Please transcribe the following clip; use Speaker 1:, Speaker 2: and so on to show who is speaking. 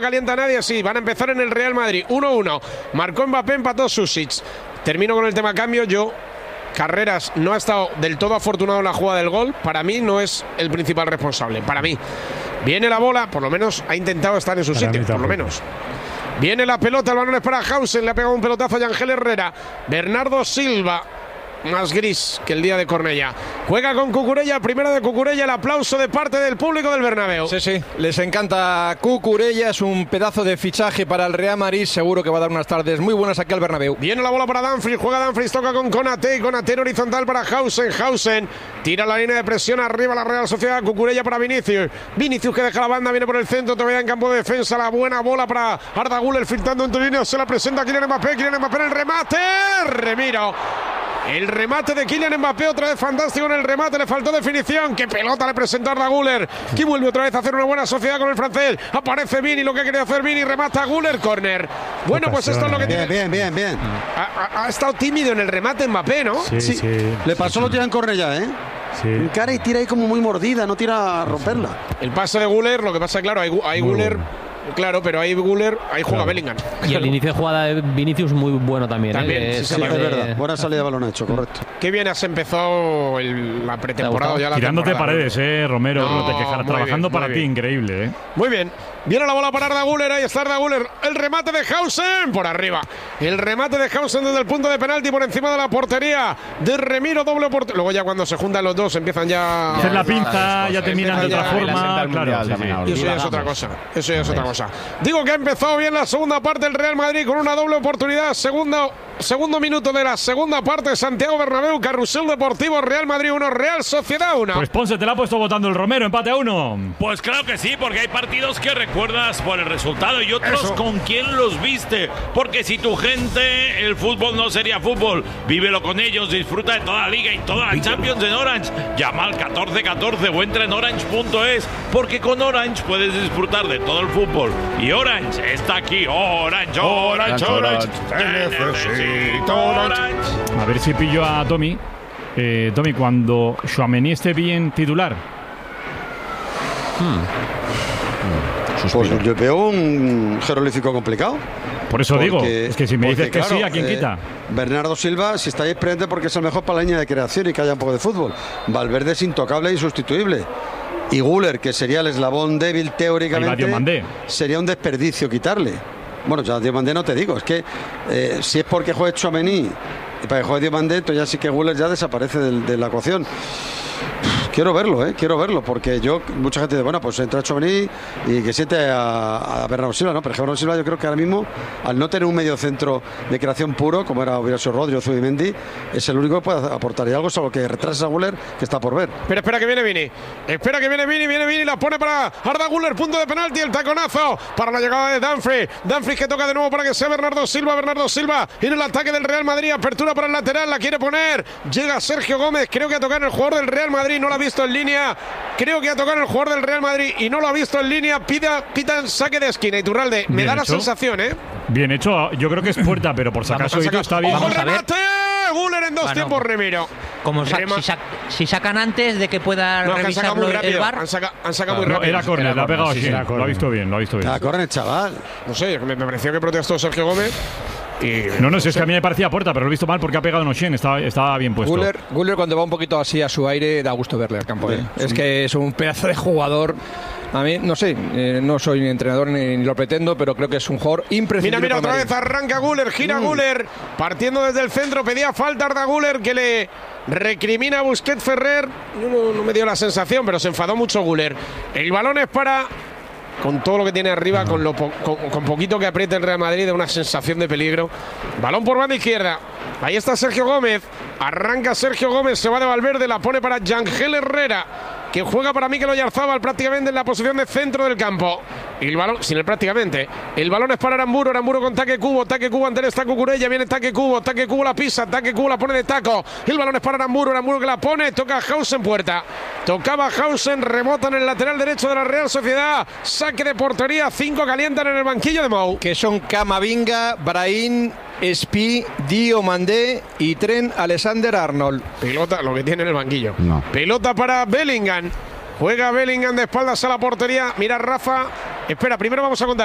Speaker 1: calienta nadie, sí, van a empezar en el Real Madrid. 1-1. Marcó Mbappé, empató Susic. Termino con el tema cambio. Carreras no ha estado del todo afortunado en la jugada del gol. Para mí no es el principal responsable. Para mí. Viene la bola, por lo menos ha intentado estar en su sitio, por lo menos. Viene la pelota, el balón es para Hausen, le ha pegado un pelotazo a Yangel Herrera. Bernardo Silva, más gris que el día de Cornellá. Juega con Cucurella, primero de Cucurella, el aplauso de parte del público del Bernabéu.
Speaker 2: Sí, les encanta Cucurella, es un pedazo de fichaje para el Real Madrid, seguro que va a dar unas tardes muy buenas aquí al Bernabéu.
Speaker 1: Viene la bola para Dumfries, juega Dumfries, toca con Konaté, Konaté horizontal para Hausen, tira la línea de presión arriba la Real Sociedad, Cucurella para Vinicius que deja la banda, viene por el centro, todavía en campo de defensa, la buena bola para Arda Güler, filtrando entre líneas, se la presenta Kylian Mbappé en el remate, Remiro. El remate de Kylian Mbappé, otra vez fantástico en el remate, le faltó definición. ¡Qué pelota le presentó Arda Güler! Que vuelve otra vez a hacer una buena sociedad con el francés. Aparece Vini, lo que quería hacer Vini, remata a Güler, córner. Bueno, pues esto es lo que tiene.
Speaker 3: Bien.
Speaker 1: Ha estado tímido en el remate Mbappé, ¿no?
Speaker 3: Sí. Le pasó, lo tira en Cornellá, ¿eh? Sí. Encara y tira ahí como muy mordida, no tira a romperla.
Speaker 1: El pase de Güler, lo que pasa es claro, hay Güler. Claro, pero ahí Güler, ahí juega Bellingham.
Speaker 4: Y el inicio de jugada de Vinicius muy bueno también.
Speaker 1: También,
Speaker 3: es verdad. Buena salida de balón hecho, correcto.
Speaker 1: Qué bien has empezado la pretemporada. Ya
Speaker 5: tirándote paredes, Romero. No te quejarás. Trabajando para ti, increíble,
Speaker 1: Muy bien. Viene la bola para Arda Güler, ahí está Arda Güler. El remate de Hausen por arriba. El remate de Hausen desde el punto de penalti por encima de la portería de Remiro, doble portería. Luego ya cuando se juntan los dos empiezan ya...
Speaker 5: Hacer la pinza, ya terminan de otra forma.
Speaker 1: Claro, y eso ya es otra cosa. Eso ya es otra cosa. Digo que ha empezado bien la segunda parte el Real Madrid con una doble oportunidad. Segundo minuto de la segunda parte, Santiago Bernabéu, Carrusel Deportivo, Real Madrid 1, Real Sociedad 1.
Speaker 5: Pues Ponce te la ha puesto votando el Romero, empate a 1.
Speaker 6: Pues claro que sí, porque hay partidos que recuerdas por el resultado y otros con quién los viste. Porque si tu gente, el fútbol no sería fútbol. Vívelo con ellos, disfruta de toda la Liga y toda la Champions en Orange. Llama al 1414 o entra en orange.es, porque con Orange puedes disfrutar de todo el fútbol. Y Orange está aquí. Orange. Te necesito, Orange.
Speaker 5: A ver si pillo a Tommy. Tommy, cuando Tchouaméni esté bien titular.
Speaker 3: Pues yo veo un jeroglífico complicado.
Speaker 5: Por eso digo, es que si me dices que claro, sí, ¿a quién quita?
Speaker 3: Bernardo Silva, si estáis presente, porque es el mejor para la línea de creación y que haya un poco de fútbol. Valverde es intocable e insustituible. Y Güler, que sería el eslabón débil teóricamente, sería un desperdicio quitarle. Bueno, ya Diomandé no te digo, es que si es porque juegue Tchouaméni y para que juegue Diomandé, entonces ya sí que Güler ya desaparece de la ecuación. Quiero verlo, porque mucha gente dice, bueno, pues entra Tchouaméni y que siente a Bernardo Silva, ¿no? Pero Bernardo Silva yo creo que ahora mismo, al no tener un medio centro de creación puro, como hubiera sido Rodri o Zubimendi, es el único que puede aportar. Y algo salvo que retrasa a Güler, que está por ver.
Speaker 1: Pero espera que viene Vini. Viene Vini, la pone para Arda Güler, punto de penalti, el taconazo para la llegada de Dumfries que toca de nuevo para que sea Bernardo Silva en el ataque del Real Madrid, apertura para el lateral, la quiere poner, llega Sergio Gómez, creo que a tocar el jugador del Real Madrid, no la ha visto en línea, creo que a tocar el jugador del Real Madrid y no lo ha visto en línea, pitan saque de esquina. Iturralde, me da la sensación,
Speaker 5: Bien hecho, yo creo que es puerta, pero por si acaso está bien.
Speaker 1: ¡Ojo, remate! Güler en dos tiempos, Remiro.
Speaker 4: Como si sacan antes de que pueda revisarlo el VAR.
Speaker 1: Han sacado muy rápido.
Speaker 5: Era córner, la ha pegado así. Lo ha visto bien.
Speaker 3: Era córner, chaval.
Speaker 1: No sé, me pareció que protestó Sergio Gómez.
Speaker 5: No, si es que a mí me parecía puerta, pero lo he visto mal porque ha pegado Nochen, estaba bien puesto.
Speaker 2: Güler cuando va un poquito así a su aire da gusto verle al campo. Es que es un pedazo de jugador. A mí, no sé, no soy ni entrenador ni lo pretendo, pero creo que es un jugador imprescindible.
Speaker 1: Mira, otra vez arranca Güler, gira Güler, partiendo desde el centro, pedía falta Arda Güler, que le recrimina a Busquets Ferrer. No me dio la sensación, pero se enfadó mucho Güler. El balón es para... Con todo lo que tiene arriba, con poquito que apriete el Real Madrid, de una sensación de peligro. Balón por banda izquierda. Ahí está Sergio Gómez. Arranca Sergio Gómez, se va de Valverde, la pone para Yangel Herrera, que juega para Mikel Oyarzabal prácticamente en la posición de centro del campo. Y el balón, sin el prácticamente. El balón es para Aramburu con Taque Cubo, ante él está Cucurella, viene Taque Cubo la pisa, Taque Cubo la pone de taco. El balón es para Aramburu que la pone, toca Hausen puerta. Tocaba Hausen, rebota en el lateral derecho de la Real Sociedad. Saque de portería, 5 calientan en el banquillo de Mou.
Speaker 2: Que son Camavinga, Brahim, Espi, Diomandé y Trent Alexander-Arnold.
Speaker 1: Pelota, lo que tiene en el banquillo. No. Pelota para Bellingham. Juega Bellingham de espaldas a la portería. Mira Rafa. Espera, primero vamos a contar.